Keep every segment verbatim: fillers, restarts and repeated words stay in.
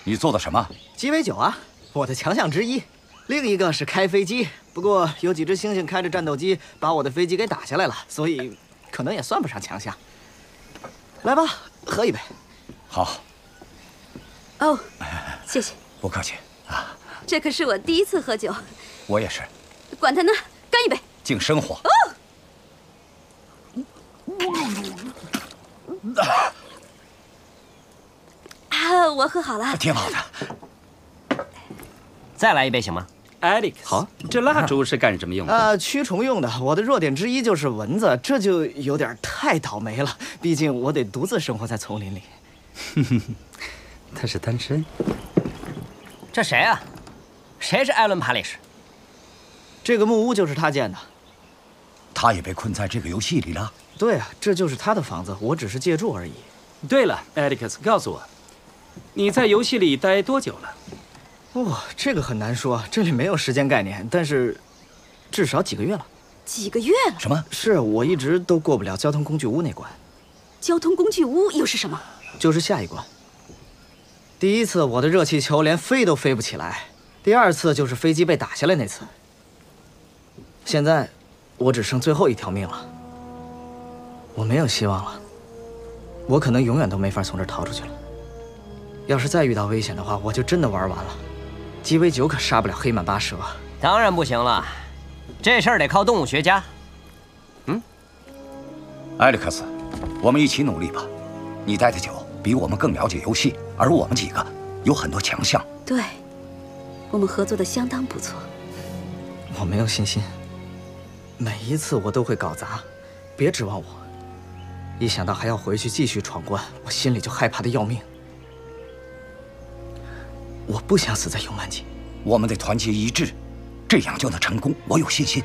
你做的什么？ 鸡尾酒啊，我的强项之一。另一个是开飞机，不过有几只猩猩开着战斗机把我的飞机给打下来了，所以可能也算不上强项。来吧，喝一杯。 好。 哦，谢谢。 不客气啊。 这可是我第一次喝酒。 我也是。 管他呢，干一杯。 敬生活。 哦。啊，我喝好了。 挺好的。 再来一杯行吗 ？Alex， 好。 这蜡烛是干什么用的？ 啊，驱虫用的。我的弱点之一就是蚊子，这就有点太倒霉了。毕竟我得独自生活在丛林里。 他是单身。 这谁啊？谁是艾伦·帕利什？ 这个木屋就是他建的。 他也被困在这个游戏里了。 对啊，这就是他的房子，我只是借住而已。 对了 ，Alex， 告诉我，你在游戏里待多久了？ 哦，这个很难说，这里没有时间概念，但是至少几个月了。 几个月了？ 什么？ 是我一直都过不了交通工具屋那关。 交通工具屋又是什么？ 就是下一关。第一次我的热气球连飞都飞不起来，第二次就是飞机被打下来那次。现在我只剩最后一条命了，我没有希望了，我可能永远都没法从这儿逃出去了。要是再遇到危险的话，我就真的玩完了。鸡尾酒可杀不了黑曼巴蛇。 当然不行了，这事儿得靠动物学家。嗯， 艾利克斯，我们一起努力吧。你待的久，比我们更了解游戏，而我们几个有很多强项。 对，我们合作的相当不错。 我没有信心，每一次我都会搞砸，别指望我。一想到还要回去继续闯关，我心里就害怕的要命。我不想死在尤曼吉。 我们得团结一致，这样就能成功。我有信心。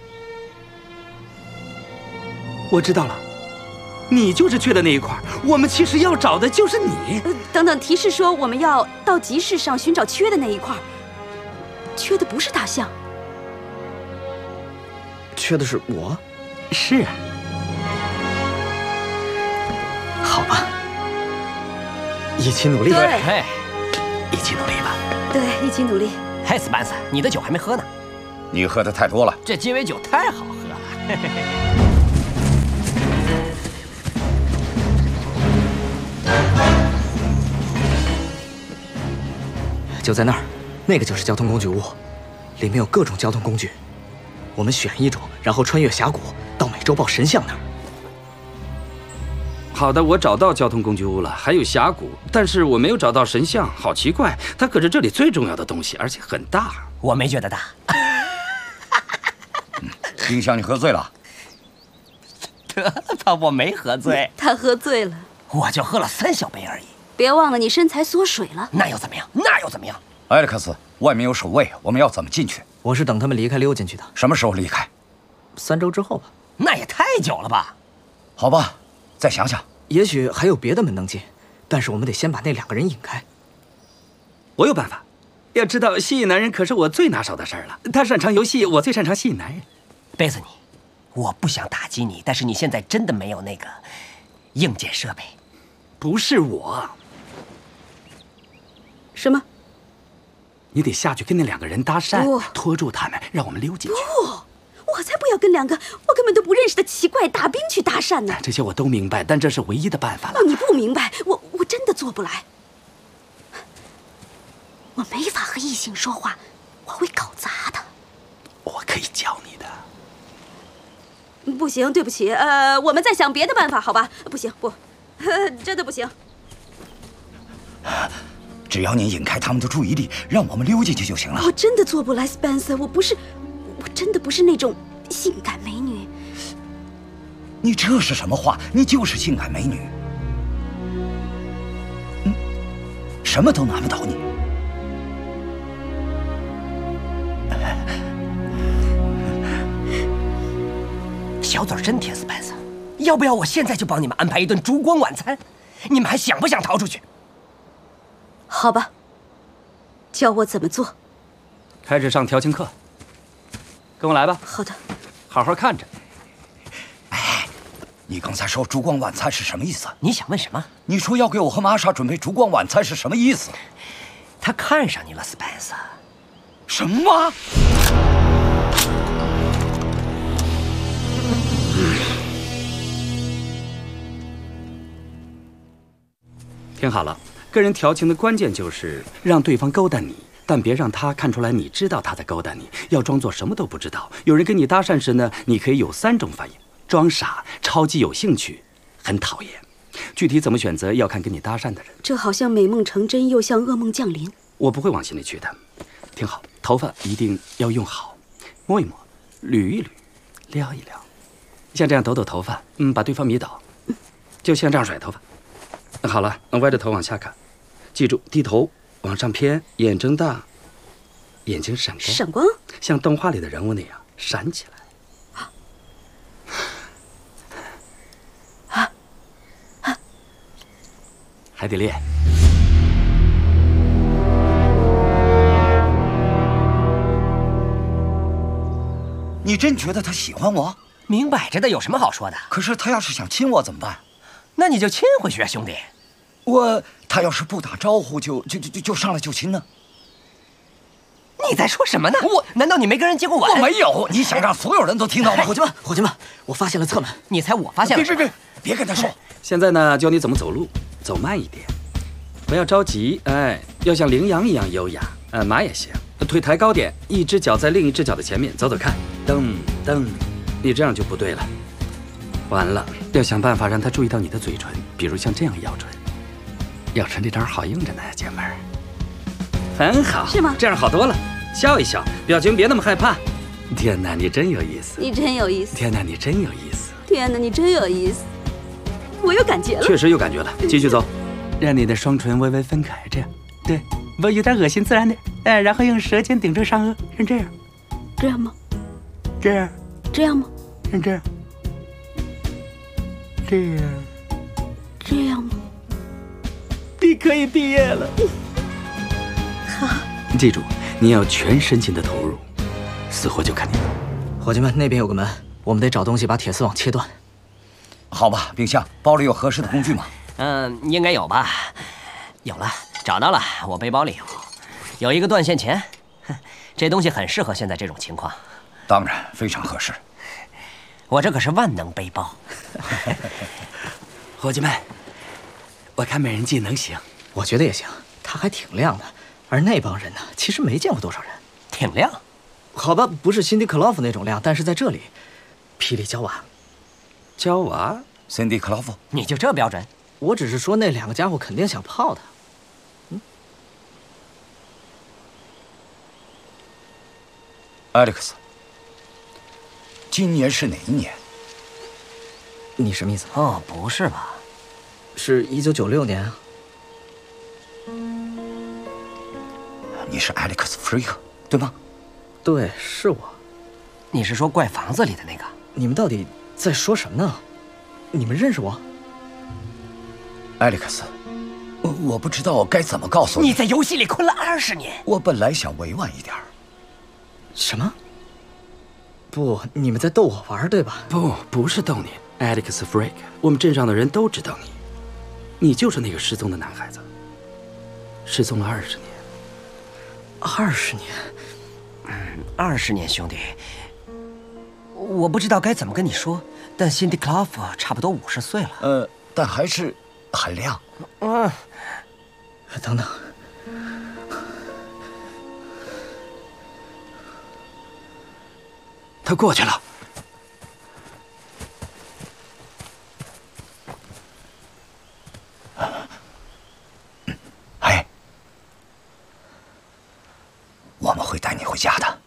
我知道了，你就是缺的那一块。我们其实要找的就是你。 呃，等等，提示说我们要到集市上寻找缺的那一块。缺的不是大象， 缺的是我。 是。 好吧，一起努力。 对。 一起努力吧。 对，一起努力。 嘿，斯班斯，你的酒还没喝呢。 你喝的太多了。 这鸡尾酒太好喝了。 就在那儿，那个就是交通工具屋，里面有各种交通工具。我们选一种，然后穿越峡谷到美洲豹神像那儿。 好的，我找到交通工具屋了，还有峡谷，但是我没有找到神像，好奇怪，它可是这里最重要的东西，而且很大。 我没觉得大。 丁香，你喝醉了？ 得了吧，我没喝醉。 他喝醉了， 我就喝了三小杯而已。 别忘了你身材缩水了。 那又怎么样？那又怎么样？ 艾利克斯，外面有守卫，我们要怎么进去？ 我是等他们离开溜进去的。 什么时候离开？ 三周之后吧。 那也太久了吧？ 好吧。再想想， 也许还有别的门能进，但是我们得先把那两个人引开。 我有办法。要知道，吸引男人可是我最拿手的事儿了。他擅长游戏，我最擅长吸引男人。 贝斯尼，我不想打击你，但是你现在真的没有那个硬件设备。 不是我。 什么？ 你得下去跟那两个人搭讪，拖住他们，让我们溜进去。 不。我才不要跟两个我根本都不认识的奇怪大兵去搭讪呢！ 这些我都明白，但这是唯一的办法了。 哦，你不明白，我我真的做不来。我没法和异性说话，我会搞砸的。 我可以教你的。 不行，对不起，呃，我们再想别的办法，好吧？不行，不，呃、真的不行。 只要你引开他们的注意力，让我们溜进去就行了。 我真的做不来 ，Spencer， 我不是。我真的不是那种性感美女。 你这是什么话？你就是性感美女。嗯，什么都难不倒你。 小嘴真甜，斯班斯。要不要我现在就帮你们安排一顿烛光晚餐？你们还想不想逃出去？ 好吧，教我怎么做。 开始上调情课。跟我来吧。 好的， 好好看着。 哎，你刚才说烛光晚餐是什么意思？ 你想问什么？ 你说要给我和玛莎准备烛光晚餐是什么意思？ 他看上你了，斯派斯。 什么？ 听好了，跟人调情的关键就是让对方勾搭你，但别让他看出来你知道他在勾搭你，要装作什么都不知道。有人跟你搭讪时呢，你可以有三种反应：装傻、超级有兴趣、很讨厌。具体怎么选择，要看跟你搭讪的人。 这好像美梦成真，又像噩梦降临。 我不会往心里去的。听好，头发一定要用好，摸一摸，捋一捋，撩一撩，像这样抖抖头发，嗯，把对方迷倒，就像这样甩头发。好了，歪着头往下看，记住低头往上偏，眼睁大，眼睛闪光， 闪光， 像动画里的人物那样闪起来。啊啊！还得练。 你真觉得他喜欢我？ 明摆着的，有什么好说的？ 可是他要是想亲我怎么办？ 那你就亲回去啊，兄弟。 我他要是不打招呼就就就就就上来就亲呢？ 你在说什么呢？ 我难道你没跟人接过吻？ 我没有。你想让所有人都听到吗？ 伙计们，伙计们，我发现了侧门。 你猜我发现了？ 别别别，别跟他说。 现在呢，教你怎么走路，走慢一点，不要着急，哎，要像羚羊一样优雅，呃，马也行，腿抬高点，一只脚在另一只脚的前面，走走看，蹬蹬，你这样就不对了。完了，要想办法让他注意到你的嘴唇，比如像这样咬唇。咬唇这招好用着呢，姐们儿。很好， 是吗？ 这样好多了。笑一笑，表情别那么害怕。天哪，你真有意思！ 你真有意思！ 天哪，你真有意思！ 天哪，你真有意思！我有感觉了。 确实有感觉了，继续走，让你的双唇微微分开，这样，对，不有点恶心，自然点，哎，然后用舌尖顶住上颚，是这样， 这样吗？ 这样， 这样吗？ 是这样，这样， 这样吗？ 你可以毕业了。 好， 记住，你要全身心的投入，死活就看你了。 伙计们，那边有个门，我们得找东西把铁丝网切断。 好吧，冰箱包里有合适的工具吗？ 嗯，应该有吧。有了，找到了，我背包里有，有一个断线钳，这东西很适合现在这种情况。 当然，非常合适。 我这可是万能背包。 伙计们，我看美人计能行。 我觉得也行，它还挺亮的。而那帮人呢，其实没见过多少人。 挺亮。 好吧，不是辛迪克劳夫那种亮，但是在这里，霹雳娇娃， 娇娃 ，Cindy 克劳夫， 你就这标准？ 我只是说那两个家伙肯定想泡他。嗯 ，Alex，今年是哪一年？ 你什么意思？ 哦，不是吧？ 是一九九六年啊。 你是 Alex Freak， 对吗？ 对，是我。 你是说怪房子里的那个？ 你们到底在说什么呢？你们认识我 ，Alex？我我不知道该怎么告诉你。 你在游戏里困了二十年。 我本来想委婉一点。 什么？不，你们在逗我玩对吧？ 不，不是逗你 ，Alex Freak， 我们镇上的人都知道你，你就是那个失踪的男孩子，失踪了二十年。 二十年， 嗯，二十年，兄弟，我不知道该怎么跟你说，但辛迪·克劳夫差不多五十岁了。 呃，但还是很亮。 嗯， 等等， 他过去了。 哎，我们会带你回家的。